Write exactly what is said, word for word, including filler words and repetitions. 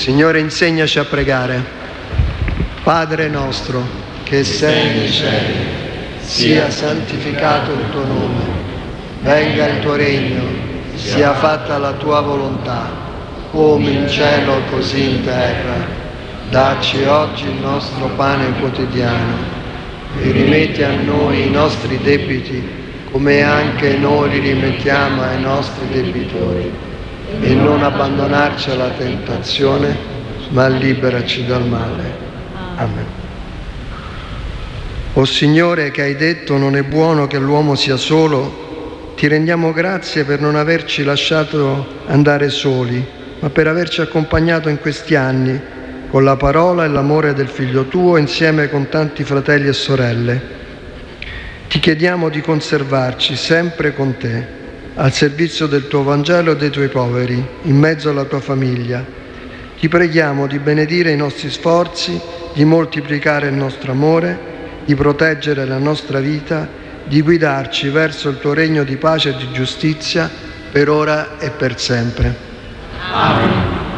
Signore, insegnaci a pregare. Padre nostro, che sei nei cieli, sia santificato il tuo nome, venga il tuo regno, sia fatta la tua volontà, come in cielo così in terra. Dacci oggi il nostro pane quotidiano e rimetti a noi i nostri debiti, come anche noi li rimettiamo ai nostri debitori. E non abbandonarci alla tentazione, ma liberaci dal male. Amen. O Signore, che hai detto non è buono che l'uomo sia solo, ti rendiamo grazie per non averci lasciato andare soli, ma per averci accompagnato in questi anni con la parola e l'amore del Figlio tuo, insieme con tanti fratelli e sorelle. Ti chiediamo di conservarci sempre con te, al servizio del tuo Vangelo e dei tuoi poveri, in mezzo alla tua famiglia. Ti preghiamo di benedire i nostri sforzi, di moltiplicare il nostro amore, di proteggere la nostra vita, di guidarci verso il tuo regno di pace e di giustizia, per ora e per sempre. Amen.